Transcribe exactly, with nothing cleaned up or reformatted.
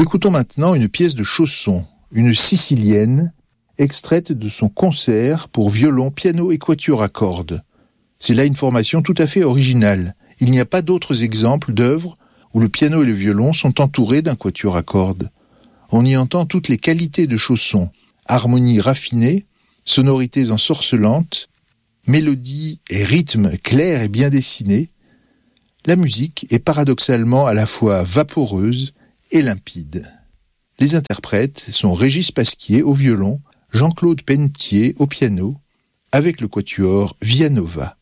Écoutons maintenant une pièce de Chausson, une sicilienne, extraite de son concert pour violon, piano et quatuor à cordes. C'est là une formation tout à fait originale. Il n'y a pas d'autres exemples d'œuvres où le piano et le violon sont entourés d'un quatuor à cordes. On y entend toutes les qualités de Chausson, harmonie raffinée, sonorités ensorcelantes, mélodie et rythme clairs et bien dessinés. La musique est paradoxalement à la fois vaporeuse et limpide. Les interprètes sont Régis Pasquier au violon, Jean-Claude Pennetier au piano, avec le quatuor Vianova.